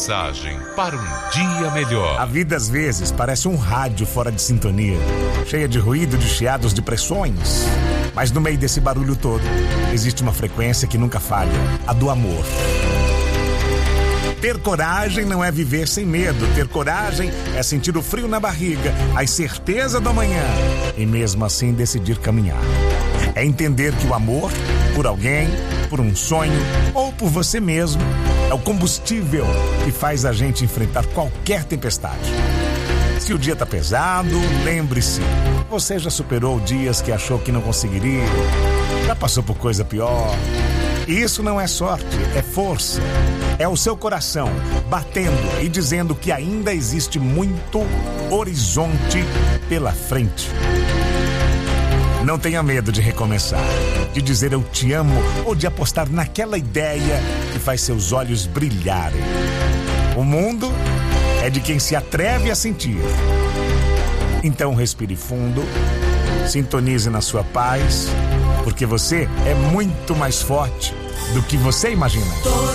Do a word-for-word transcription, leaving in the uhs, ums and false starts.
Mensagem para um dia melhor. A vida às vezes parece um rádio fora de sintonia, cheia de ruído, de chiados, de pressões. Mas no meio desse barulho todo, existe uma frequência que nunca falha, a do amor. Ter coragem não é viver sem medo. Ter coragem é sentir o frio na barriga, a incerteza do amanhã e mesmo assim decidir caminhar. É entender que o amor por alguém, por um sonho ou por você mesmo é o combustível que faz a gente enfrentar qualquer tempestade. Se o dia tá pesado, lembre-se, você já superou dias que achou que não conseguiria, já passou por coisa pior. Isso não é sorte, é força. É o seu coração batendo e dizendo que ainda existe muito horizonte pela frente. Não tenha medo de recomeçar, de dizer eu te amo ou de apostar naquela ideia que faz seus olhos brilharem. O mundo é de quem se atreve a sentir. Então respire fundo, sintonize na sua paz, porque você é muito mais forte do que você imagina.